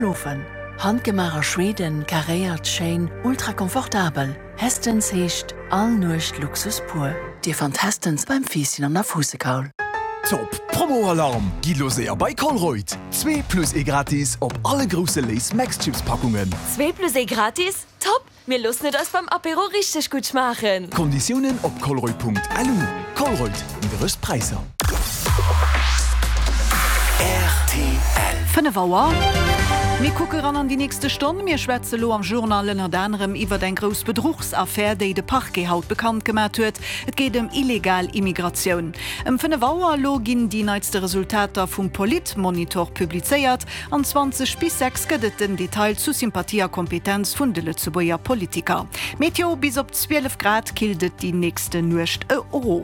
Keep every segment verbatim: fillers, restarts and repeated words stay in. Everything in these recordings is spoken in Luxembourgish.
Nofen. Handgemacher Schweden, kariert Schein, ultra komfortabel. Hestens hecht, all nucht Luxus pur. Dir fand Hestens beim Fieschen an der Fusekaul. Top Promo-Alarm! Geht los eher bei Colruyt. zwei plus E gratis op alle große Lace Max Chips Packungen. zwei plus E gratis? Top! Mir lust nicht das beim Apero richtig gut machen. Konditionen op colruyt punkt a l u. Colruyt, die Röstpreise. R T L. Fünne Vauer. Wir gucken ran an die nächste Stunde. Wir schwätzen lo am Journal unter anderem über den großen Betrugsaffaire, die der Parquet haut bekannt gemacht hat. Es geht um illegal Immigration. Im Fünne Vauer lo gehen die neuesten Resultate vom Politmonitor publiziert. An zwanzig bis sechs geht den Detail zu Sympathie und Kompetenz von den Lützeburger Politiker. Meteo bis auf zwölf Grad kildet die nächste Nacht ein Ruf.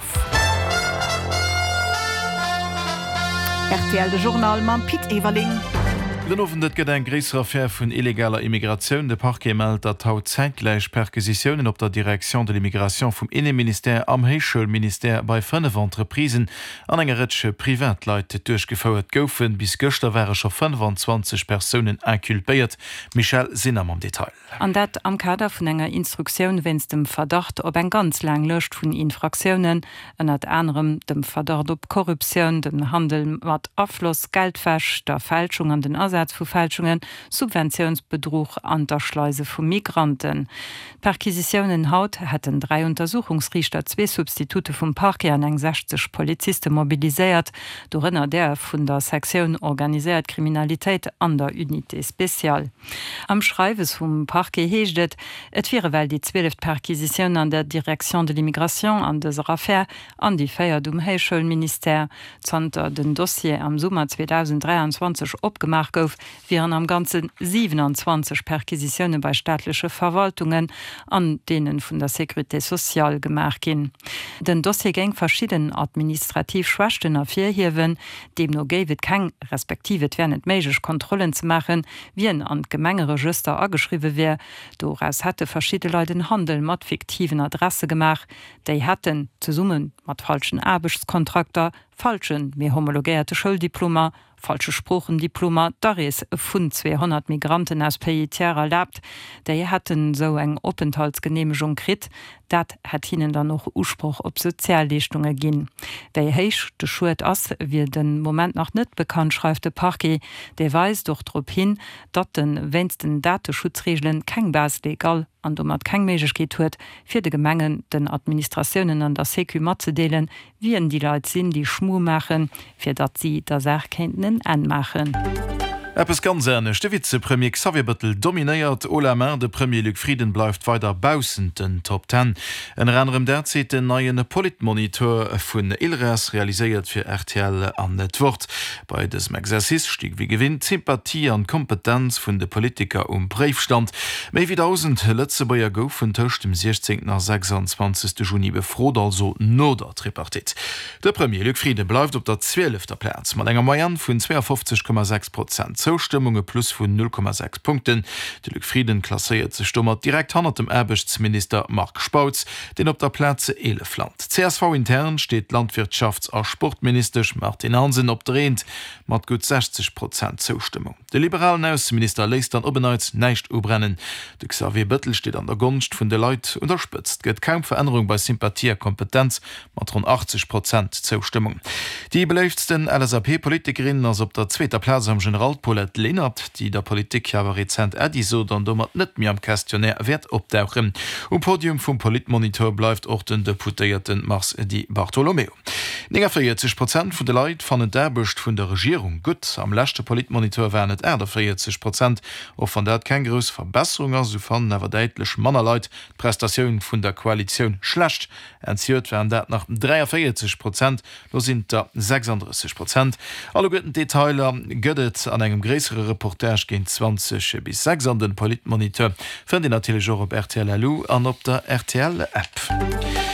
R T L, der Journal, man Piet Ewerling. Den offendet gët en gréser Affaire vun illegaler Immigrationun. De Parquet meldt, dat haut zeitgleich Perquisitionen op der Direktion de l'Immigration vum Innenminister am Heichschulminister bei fünf Entreprisen an enger retsche Privatleute durchgefauert goufen, bis Göster wärecher fünfundzwanzig Personen inculpéiert. Michel Sinam am Detail. An dat am Kader vun enger Instruktion wenns dem Verdacht op en ganz lang Lëcht vun Infraktionen, ënnert anderem dem Verdacht op Korruption, den Handel mat Affloss, Geldwäsch, der Fälschung an den Ersatz vu Fälschungen, Subventionsbetrug an der Schleuse vu Migranten. Perquisitionen haut hätten drei Untersuchungsrichter zwei Substitute vum Parquet an eng sechzig Polizisten mobilisiert, dorinner der vun der Sektion organisiert Kriminalität an der Unité Spezial. Am Schreiwes vum Parquet heeschtet, et wäre well die zwölf Perquisitionen an der Direktion de l'Immigration an dieser Affaire an die Feier dum Heichschulminister zanter den Dossier am Sommer zweitausenddreiundzwanzig opgemacht gouf, wären am ganzen siebenundzwanzig Perquisitionen bei staatliche Verwaltungen an denen vun der Sécurité Sozial gemacht gin. Den Dossier geng verschieden administrativ Schwächten afirhiwen, dem no géwet keng respektive wär net méigich Kontrollen zu machen, wien an Gemengeregister ageschriwe wär, doaus hätte verschiedene Leute Handel mat fiktiven Adresse gemacht, déi hätten zu summen mat falschen Arbeitskontrakter, falschen mir homologierte Schuldiploma, falsche Spruchendiploma, daris vun zweihundert Migranten aus P I T erlaubt, déi hätten so eng Openthaltsgenehmigung krit, dat hat ihnen dann noch Urspruch op Sozialleistungen ginn. Wéi héich de Schuet ass wie den Moment noch net bekannt, schreibt de Parquet, déi weist doch trop hin, dat den wennsten Datenschutzregeln keng Bas legal an du mat keng Meigkeet huet, fir de Gemengen den Administrationen an der Seku mat ze deelen, wieen die Leiit sinn, die Schmu machen, fir dat sie der Sachkenntnen anmachen. Eppes ganz ernst, de Vizepremier Xavier Bettel dominéiert Ola Mer, de Premier Luc Frieden bleibt weiter bausen den Top zehn. En anderem derzeit den neuen Politmonitor vun Ilres realiséiert fir R T L an net Wort. Bei diesem Exerzice stieg wie gewinnt Sympathie an Kompetenz vun de Politiker um Briefstand. Mei wie tausend Lützebauer goufen töcht dem sechzehnten nach sechsundzwanzigsten Juni befrot, also no dat Tripartit. Der Premier Luc Frieden bleibt op der zwölfter Platz, mat enger Meier vun zweiundfünfzig Komma sechs Prozent. Zustimmungen plus von null Komma sechs Punkten. De Luc Frieden klassiert sich stummer direkt hinter dem Erbechtsminister Mark Spautz, den op der Plätze elf Land. C S V intern steht Landwirtschafts- und Sportminister Martin Hansen opdrehend, mat gut sechzig Prozent Zustimmung. Der liberalen Außenminister lässt dann obenseits nicht ubrennen. De Xavier Bettel steht an der Gunst von der Leute unterstützt. Geht kaum Veränderung bei Sympathie und Kompetenz, mat rund achtzig Prozent Zustimmung. Die beleefdsten L S A P-Politikerinnen als op der zweiter Platz am Generalpol Lennert, die der Politik jawer rezent Ädi so dann dummer net mir am Questionär wert optauchen. Um Podium vum Politmonitor bleibt och den Deputierten Mars Di Bartolomeo. vierzig Prozent vun de Leiit fannnen derbecht vun der Regierung gut. Am lächte Politmonitor wären net Äder vierzig Prozent of van dat kein grös Verbesserungen, so fan newer deitlech Mannerleit Prestationun vun der Koalition schlecht. Entziert wären dat nach vierzig Prozent, lo sind der sechsunddreißig Prozent. Alle guten Detailer gëdet an engem gräsere Reportage gin zwanzig bis sechs an den Politmonitor fën den natürlich op R T L an op der R T L App.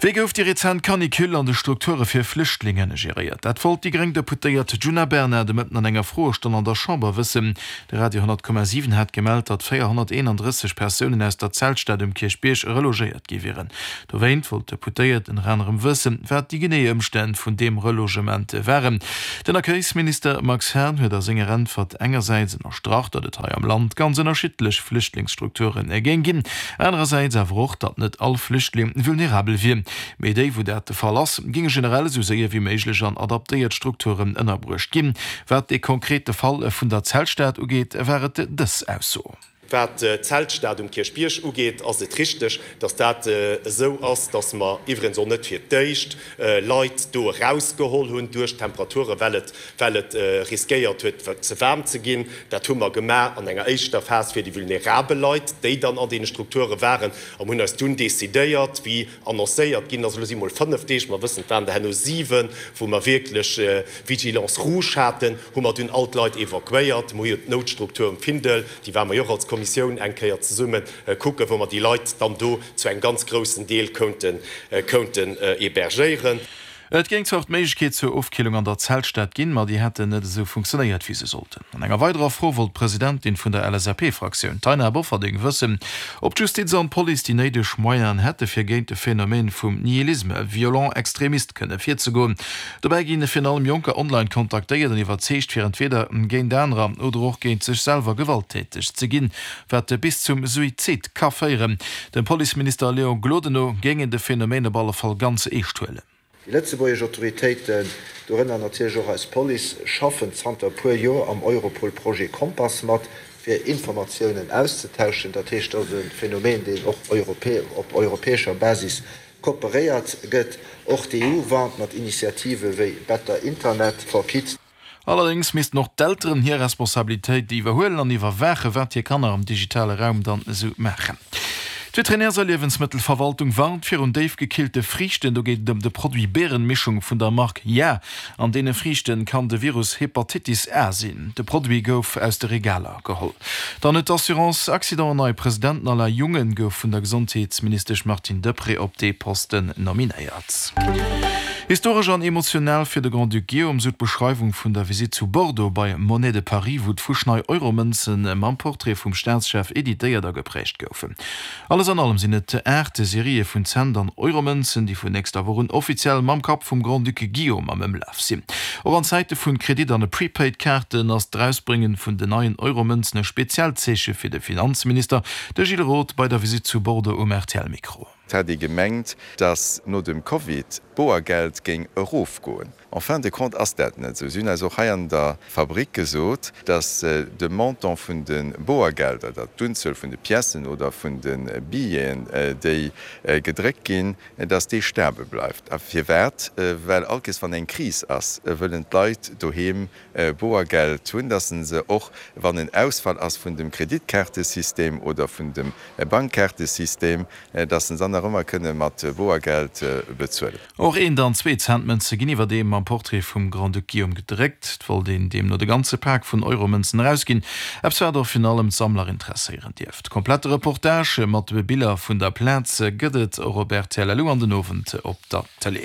Wie gouf die Rezent Kanikül an de Strukture fir Flüchtlinge geriert. Dat wollt die gering deputéiert Juna Berner de mitten an enger Frohstand an der Chamber wissen. Der Radio hundert Komma sieben hat gemeldet, dat vierhunderteinunddreißig Personen aus der Zeltstadt im Kirchbierch relogiert gewesen. Da weint wollt deputéiert in rannerem wissen, wer die genaue Umstände von dem Relogement wären. Den Erkriesminister Max Herrn huet der Singer Rentfert engerseits in der Strachter Detail am Land ganz unterschiedlich Flüchtlingsstrukturen ergehen gin. Andererseits erwoch dat net all Flüchtlinge vulnerabel wie. Medei wo der Fall ass, ginge generell so sehr wie méiglech an adaptiert Strukturen ënnerbrucht gin. Wat de konkrete Fall vun der Zeltstaat ugeet, wäret das aus so. wat äh, Zeltstaat um Kirchbierch ugeht, ass et richtig, dass dat äh, so ass, dass man iwren so net fir deicht äh, Leiit do rausgeholt hunn durch Temperature wellet wellet äh, riskeiert huet ze wärm ze gin, dat hummer gemer an enger Eichstoff has fir die vulnerable Leiit, déi dann an de Strukture waren am hun as dun desideiert wie annoncéiert gin as mal fünfzig man wissen dann der Hanno sieben, wo man wirklich äh, Vigilance Rouge hatten, wo man dun Altleit evakuiert, mo Notstrukturen findel, die wärmer jo als Kommission enkeiert zu summen äh, gucke, wo man die Leute dann do zu einem ganz großen Deel könnten, äh, könnten äh, ebergieren. Et ging zwar Meichkeet zur Aufkillung an der Zeltstadt ginn, maar die hätte net so funktioniert wie se sollten. An enger weiterer Vorwol Präsidentin vun der L S R P-Fraktion Tainer Bofferding wëssen, ob Justiz an Poli die neidech Meieren hätte fir géint de Phänomen vum Nihilisme violent Extremist kënne fir ze goen. Dabei ginne fin allem Junker online kontaktéiert an iwwer zecht fir entweder géint d'nner oder och géint sech selber gewalttätig ze ginn, werte bis zum Suizid kaffeieren. Den Poliminister Leo Glodeno gingen de Phänomene baller fall ganz eestuelle. Die letzte boyische Autoritäten darin natürlich auch als Poli schaffen Santa Puyo am Europol-Projekt Kompass mat für Informationen auszutauschen. Das ist also ein Phänomen, das auch Europä auf europäischer Basis kooperiert wird. Auch die E U warnt mit Initiative wie Better Internet for Kids. Allerdings misst noch d'älteren hier Responsabilität, die überholen an iwwer Werke, wat hier kann er am digitale Raum dann so machen. Die Veterinärse Lebensmittelverwaltung warnt fir un Dave gekillte Frichten, do geht dem de Produktbeerenmischung vun der Mark ja. An dene Frichten kann de Virus Hepatitis R sinn. De Produkt gouf aus de Regaler geholl. Dann et Assurance Accident neue Präsidenten aller Jungen gouf vun der Gesundheitsminister Martin Depré op de Posten nominiert. Historisch an emotionell fir de Grand Duc Guillaume Südbeschreibung vun der Visit zu Bordeaux bei Monet de Paris, wo d Fuschnei Euromünzen am Porträt vum Sternschef Editéier der geprecht goufen. Alles an allem sinn et Äte Serie vun Zendern Euromünzen, die vun nächster Wochen offiziell mam Kap vum Grand Duc Guillaume am Laf sinn. O an Seite vun Kredit an de Prepaid-Karten ass d'Rausbringen vun de neuen Euromünzen e Spezialzeche fir de Finanzminister, de Gilles Roth bei der Visit zu Bordeaux um R T L-Mikro. Die gemengt, dass no dem COVID Boergeld ging Ruf goen. En fin de compte ass dat net so sinn also ha an der Fabrik gesot, dass äh, de Montant vun den Boergelder, dat Dunzel vun de Pissen oder vun den äh, Biien äh, déi äh, gedrégt gin, äh, dats dee sterbe bleifft. A fir wert, äh, well alkes van eng Kris ass äh, wëllen Leiit doheem äh, Boergeld tun, dassen se och wann den Ausfall ass vun dem Kreditkartesystem oder vun dem äh, Bankkartesystem, äh, dassen an immer könne mat Boergeld äh, bezuelen. Auch een dann zwei Centmünze giniwwer dem am Porträt vum Grand Duc Guillaume gedreckt, wo den dem nur de ganze Park vun Euromünzen rausgin, abswer fin allem Sammler interesseieren Dieft. Komplette Reportage mat de Bilder vun der Plätze gëdet Robert Tellalou an den Owen op der Tele.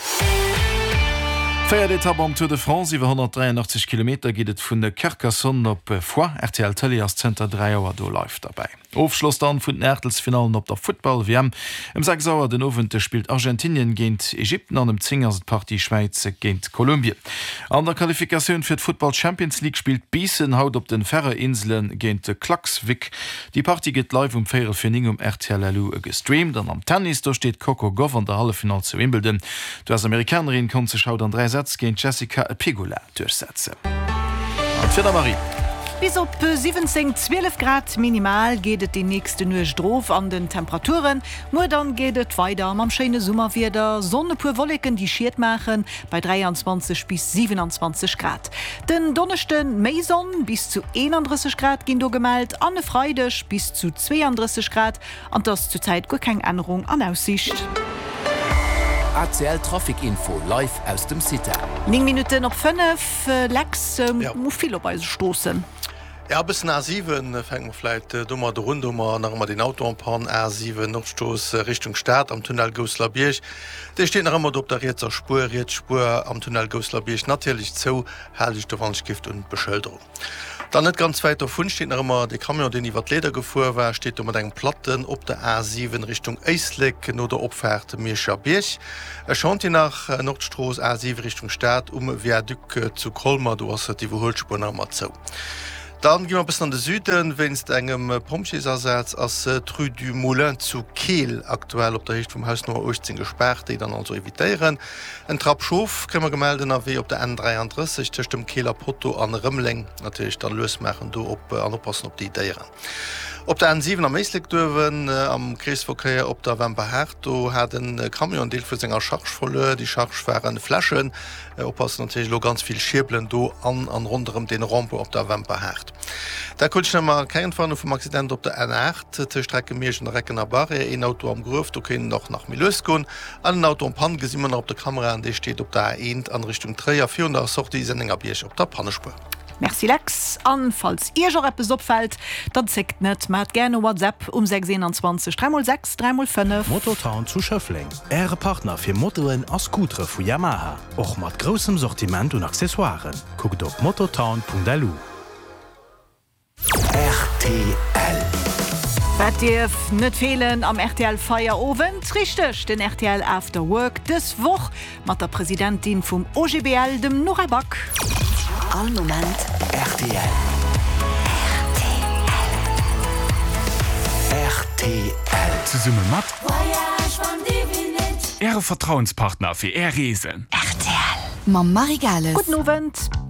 Feieretappe am Tour de France iwwer hundertdreiundachtzig Kilometer giet vun de Carcassonne op Foix, R T L Tele as Center drei Auer do läuft dabei. Aufschloss dann vun den Ertelsfinalen op der Football-W M. Im sechs Sauer den Ovente spielt Argentinien géint Ägypten an dem Zingersparti Schweiz géint Kolumbien. An der Qualifikation fir d Football Champions League spielt Biesen haut op den Ferreinseln géint de Klacksvik. Die Party geht live um Féier Fining um R T L L U gestreamt. An am Tennis da steht Coco Gauff an der Hallefinal zu Wimbledon. Du als Amerikanerin kon ze schaut an drei Sätze géint Jessica Pegula durchsetzen. An Marie. Bis op siebzehn zwölf Grad minimal gehtt die nächste Nuestrof an den Temperaturen. Nur dann gehtt weiter am schöne Summer wieder Sonne pur Wolken, die schiert machen bei dreiundzwanzig bis siebenundzwanzig Grad. Den Donnersten Maison bis zu einunddreißig Grad ging du gemeldet, an Freitag bis zu zweiunddreißig Grad und das zurzeit gar keine Änderung an Aussicht. A C L Trafikinfo live aus dem City. Ning Minuten noch fünf äh, Lex ähm, ja. Muss viel auf uns stoßen. Ja, bis A sieben fängt man vielleicht äh, dummer der Rundummer nach immer den Autopan A sieben Nordstoß äh, Richtung Stadt am Tunnel Goslar-Birch. Der steht noch immer auf der Rätser Spur, Rätspur am Tunnel Goslar-Birch natürlich zu herrlich der Wandgift und Beschilderung. Dann nicht ganz weit davon steht noch immer die Kamion, den über Leder gefahren war, steht immer den Platten auf der A sieben Richtung Eisleck oder Opfahrt Mirscha-Birch. Er schaut hier nach äh, Nordstoß A sieben Richtung Stadt um Viadukt äh, zu Kolmar, du hast die Überholspur noch mal zu. Dann gehen wir bis an den Süden, wenn es engem Pompjesersatz als äh, Tru du Moulin zu Kehl aktuell op der Hicht vom Haus Nummer achtzehn gesperrt, die dann also evitieren. Ein Trappschof können wir gemeldet wie op der N dreiunddreißig zwischen dem Kehler Porto an Rëmling natürlich dann losmachen du op äh, anpassen op die Ideen. Op der N sieben am meeslik dürwen äh, am Kreisverkehr op der Wemperherd, do hat den äh, Kamion deel für senger Schachvolle, die Schachschweren Flaschen, äh, oppassen natürlich lo ganz viel Schiblen do an an runem den Rampe op der Wemperherd. Da kunnnemmer kein Fall vum Accident op der N acht, äh, Strecke mirschen Reckener Barre, ein Auto am Grof, du können noch nach Milöskon, an den Auto am Pan gesimmen op der Kamera an die steht op der A eins an Richtung Träer vier und sorti die Sending Bierch op der Pannespur. Merci Lex an falls ihr schon etwas opfällt, dann zickt net mat gerne WhatsApp um sechs zwanzig drei sechs drei fünf. Mototown zu Schöffling. Ehre Partner für Motoren aus Scooter von Yamaha. Auch mit großem Sortiment und Accessoires. Guckt auf mototown punkt l u. R T L. Was darf nicht fehlen am R T L Feierabend? Richtig, den R T L After Work des Woch mit der Präsidentin vom O G B L, dem Nora Back. All Moment R T L. R T L. Zu Summe mat Ehre Vertrauenspartner für Airreisen. R T L. Ma Marigales. Guten Abend.